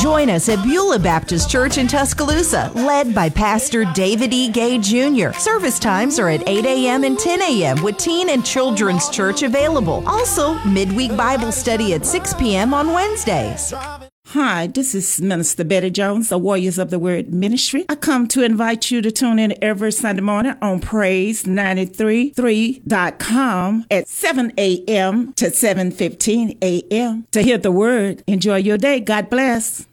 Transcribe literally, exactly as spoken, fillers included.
Join us at Beulah Baptist Church in Tuscaloosa, led by Pastor David E. Gay Junior Service times are at eight a.m. and ten a.m. with teen and children's church available. Also, midweek Bible study at six p.m. on Wednesdays. Hi, this is Minister Betty Jones, the Warriors of the Word Ministry. I come to invite you to tune in every Sunday morning on praise ninety-three point three dot com at seven a.m. to seven fifteen a.m. to hear the Word. Enjoy your day. God bless.